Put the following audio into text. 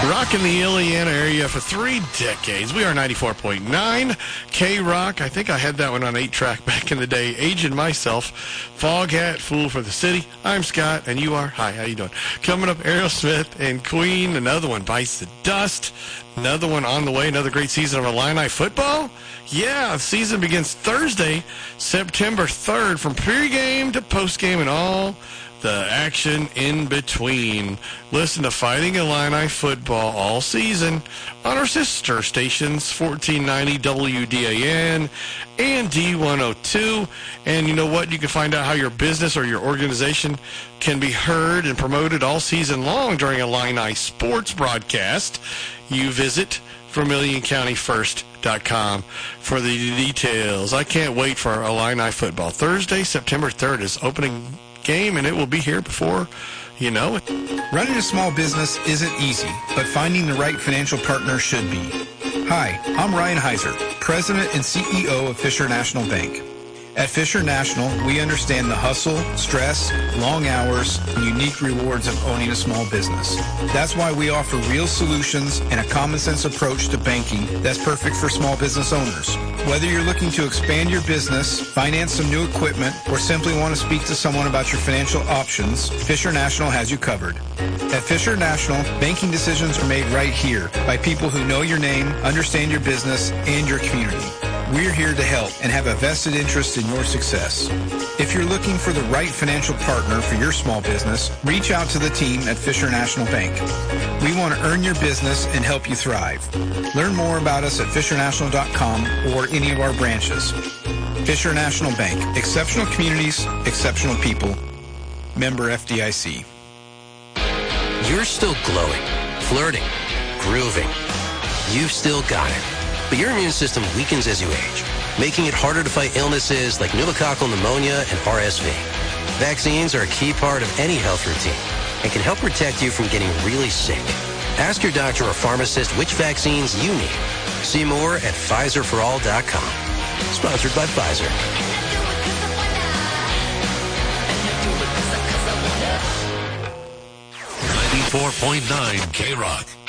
Rocking the Illiana area for 3 decades. We are 94.9 K-Rock. I think I had that one on 8-track back in the day. Aging myself. Foghat, Fool for the City. I'm Scott, and you are? Hi, how you doing? Coming up, Aerosmith and Queen. Another one, Bites the Dust. Another one on the way. Another great season of Illini football. Yeah, the season begins Thursday, September 3rd, from pregame to postgame and all the action in between. Listen to Fighting Illini football all season on our sister stations, 1490 WDAN and D102. And you know what? You can find out how your business or your organization can be heard and promoted all season long during Illini sports broadcast. You visit VermilionCountyFirst.com for the details. I can't wait for Illini football. Thursday, September 3rd is opening game, and it will be here before you know it. Running a small business isn't easy, but finding the right financial partner should be. Hi, I'm Ryan Heiser, President and CEO of Fisher National Bank. At Fisher National, we understand the hustle, stress, long hours, and unique rewards of owning a small business. That's why we offer real solutions and a common-sense approach to banking that's perfect for small business owners. Whether you're looking to expand your business, finance some new equipment, or simply want to speak to someone about your financial options, Fisher National has you covered. At Fisher National, banking decisions are made right here by people who know your name, understand your business, and your community. We're here to help and have a vested interest in your success. If you're looking for the right financial partner for your small business, reach out to the team at Fisher National Bank. We want to earn your business and help you thrive. Learn more about us at fishernational.com or any of our branches. Fisher National Bank. Exceptional communities, exceptional people. Member FDIC. You're still glowing, flirting, grooving. You've still got it. But your immune system weakens as you age, making it harder to fight illnesses like pneumococcal pneumonia and RSV. Vaccines are a key part of any health routine and can help protect you from getting really sick. Ask your doctor or pharmacist which vaccines you need. See more at PfizerForAll.com. Sponsored by Pfizer. 94.9 K-Rock.